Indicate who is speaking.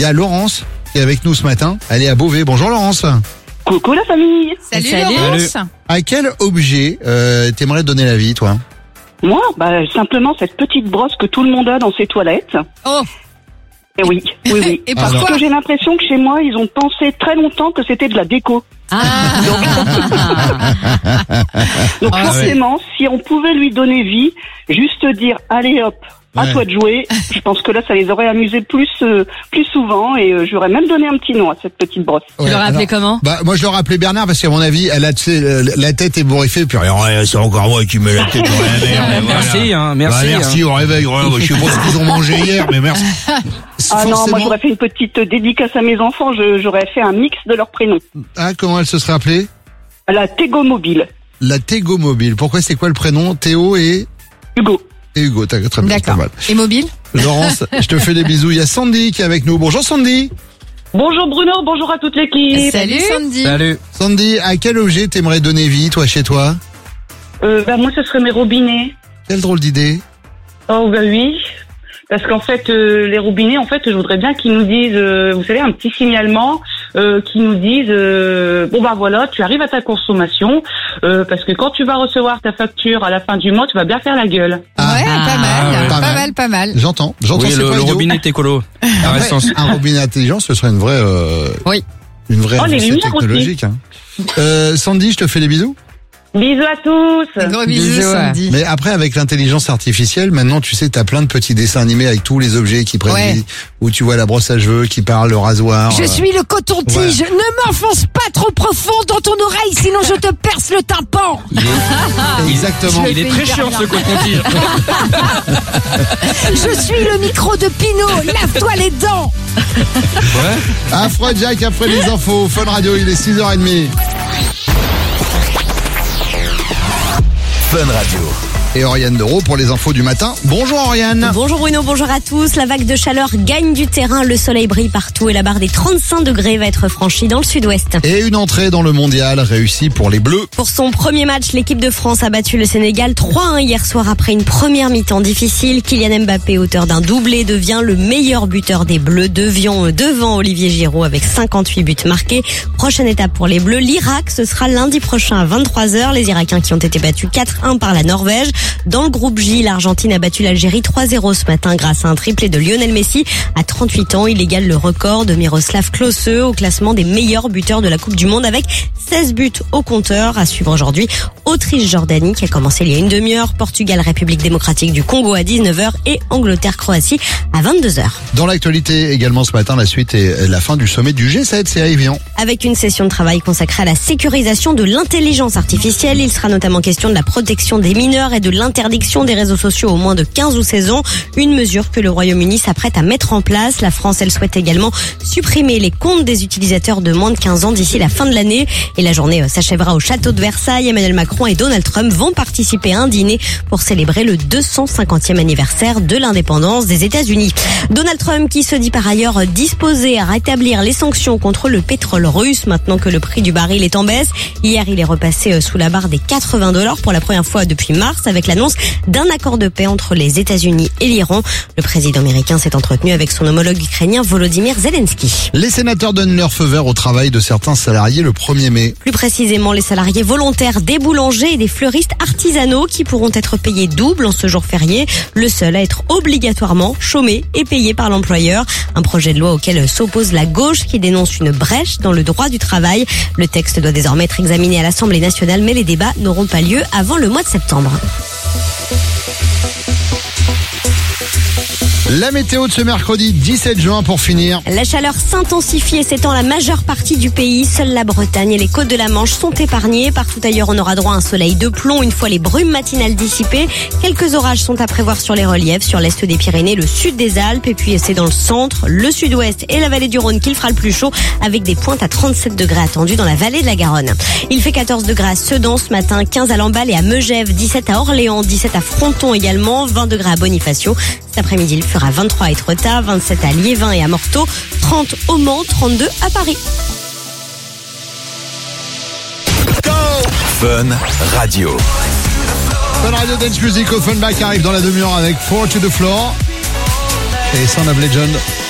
Speaker 1: y a Laurence qui est avec nous ce matin. Elle est à Beauvais. Bonjour Laurence.
Speaker 2: Coucou la famille.
Speaker 3: Salut Laurence.
Speaker 1: À quel objet t'aimerais donner la vie, toi?
Speaker 2: Moi, simplement cette petite brosse que tout le monde a dans ses toilettes.
Speaker 3: Oh.
Speaker 2: Et oui.
Speaker 3: Et
Speaker 2: Parce
Speaker 3: pourquoi
Speaker 2: que j'ai l'impression que chez moi, ils ont pensé très longtemps que c'était de la déco. Donc forcément, si on pouvait lui donner vie, juste dire allez hop, à toi de jouer, je pense que là ça les aurait amusés plus souvent et j'aurais même donné un petit nom à cette petite brosse.
Speaker 3: Tu l'aurais appelé comment?
Speaker 1: Moi je l'aurais appelé Bernard parce qu'à mon avis elle a la tête ébouriffée puis c'est encore moi qui mets la tête dans la mer.
Speaker 4: Merci.
Speaker 1: Merci au réveil. Je sais pas ce qu'ils ont mangé hier mais merci.
Speaker 2: Ah non, moi j'aurais fait une petite dédicace à mes enfants, j'aurais fait un mix de leurs prénoms.
Speaker 1: Ah, comment elle se serait appelée?
Speaker 2: La Tego Mobile.
Speaker 1: La Tego Mobile. Pourquoi, c'est quoi le prénom? Théo et
Speaker 2: Hugo.
Speaker 1: Et Hugo, très bien, pas
Speaker 3: D'accord.
Speaker 1: mal.
Speaker 3: Et mobile?
Speaker 1: Laurence, je te fais des bisous. Il y a Sandy qui est avec nous. Bonjour Sandy.
Speaker 2: Bonjour Bruno, bonjour à toute l'équipe.
Speaker 3: Salut Sandy.
Speaker 4: Salut.
Speaker 1: Sandy, à quel objet t'aimerais donner vie, toi, chez toi?
Speaker 2: Moi ce serait mes robinets.
Speaker 1: Quelle drôle d'idée.
Speaker 2: Oh oui. Parce qu'en fait, les robinets, je voudrais bien qu'ils nous disent, vous savez, un petit signalement, qui nous disent, voilà, tu arrives à ta consommation, parce que quand tu vas recevoir ta facture à la fin du mois, tu vas bien faire la gueule.
Speaker 3: Pas mal.
Speaker 1: J'entends.
Speaker 4: Oui,
Speaker 1: c'est
Speaker 4: le
Speaker 1: pas idiot.
Speaker 4: robinet est écolo.
Speaker 1: Après, un robinet intelligent, ce serait une vraie, une vraie
Speaker 2: les
Speaker 1: avancée
Speaker 2: lumières
Speaker 1: technologique. Sandy, je te fais des bisous.
Speaker 2: Bisous à tous.
Speaker 3: Gros bisous Sandy.
Speaker 1: Mais après, avec l'intelligence artificielle, maintenant, tu sais, t'as plein de petits dessins animés avec tous les objets qui prennent où tu vois la brosse à cheveux qui parle, le rasoir.
Speaker 5: Je suis le coton-tige. Ne m'enfonce pas trop profond dans ton oreille, sinon je te perce le tympan.
Speaker 1: Exactement.
Speaker 4: Il est très chiant ce coton-tige.
Speaker 5: Je suis le micro de Pinot. Lave-toi les dents.
Speaker 1: Afrojack après les infos. Fun Radio, il est 6h30.
Speaker 6: Fun Radio.
Speaker 1: Et Oriane Dereau pour les infos du matin. Bonjour Oriane.
Speaker 7: Bonjour Bruno, bonjour à tous. La vague de chaleur gagne du terrain, le soleil brille partout et la barre des 35 degrés va être franchie dans le sud-ouest.
Speaker 1: Et une entrée dans le mondial réussie pour les Bleus.
Speaker 7: Pour son premier match, l'équipe de France a battu le Sénégal 3-1 hier soir après une première mi-temps difficile. Kylian Mbappé, auteur d'un doublé, devient le meilleur buteur des Bleus, devant Olivier Giroud avec 58 buts marqués. Prochaine étape pour les Bleus, l'Irak, ce sera lundi prochain à 23h. Les Irakiens qui ont été battus 4-1 par la Norvège. Dans le groupe J, l'Argentine a battu l'Algérie 3-0 ce matin grâce à un triplé de Lionel Messi. À 38 ans, il égale le record de Miroslav Klose au classement des meilleurs buteurs de la Coupe du Monde avec 16 buts au compteur. À suivre aujourd'hui, Autriche-Jordanie qui a commencé il y a une demi-heure, Portugal-République démocratique du Congo à 19h et Angleterre-Croatie à 22h.
Speaker 1: Dans l'actualité également ce matin, la suite et la fin du sommet du G7, c'est à Évian.
Speaker 7: Avec une session de travail consacrée à la sécurisation de l'intelligence artificielle, il sera notamment question de la protection des mineurs et de l'interdiction des réseaux sociaux aux moins de 15 ou 16 ans. Une mesure que le Royaume-Uni s'apprête à mettre en place. La France, elle souhaite également supprimer les comptes des utilisateurs de moins de 15 ans d'ici la fin de l'année. Et la journée s'achèvera au château de Versailles. Emmanuel Macron et Donald Trump vont participer à un dîner pour célébrer le 250e anniversaire de l'indépendance des États-Unis. Donald Trump qui se dit par ailleurs disposé à rétablir les sanctions contre le pétrole russe maintenant que le prix du baril est en baisse. Hier, il est repassé sous la barre des $80 pour la première fois depuis mars avec l'annonce d'un accord de paix entre les États-Unis et l'Iran. Le président américain s'est entretenu avec son homologue ukrainien Volodymyr Zelensky.
Speaker 1: Les sénateurs donnent leur feu vert au travail de certains salariés le 1er mai.
Speaker 7: Plus précisément, les salariés volontaires des boulangers et des fleuristes artisanaux qui pourront être payés double en ce jour férié. Le seul à être obligatoirement chômé et payé par l'employeur. Un projet de loi auquel s'oppose la gauche qui dénonce une brèche dans le droit du travail. Le texte doit désormais être examiné à l'Assemblée nationale, mais les débats n'auront pas lieu avant le mois de septembre.
Speaker 1: La météo de ce mercredi 17 juin pour finir.
Speaker 7: La chaleur s'intensifie et s'étend la majeure partie du pays. Seule la Bretagne et les côtes de la Manche sont épargnées. Partout ailleurs, on aura droit à un soleil de plomb une fois les brumes matinales dissipées. Quelques orages sont à prévoir sur les reliefs, sur l'est des Pyrénées, le sud des Alpes. Et puis c'est dans le centre, le sud-ouest et la vallée du Rhône qu'il fera le plus chaud avec des pointes à 37 degrés attendues dans la vallée de la Garonne. Il fait 14 degrés à Sedan ce matin, 15 à Lamballe et à Megève, 17 à Orléans, 17 à Fronton également, 20 degrés à Bonifacio. Cet après-midi, il fera 23 à Étretat, 27 à Liévin et à Morteau, 30 au Mans, 32 à Paris.
Speaker 6: Fun Radio.
Speaker 1: Fun Radio Dance Music Offenbach arrive dans la demi-heure avec 4 to the Floor et Son of Legend.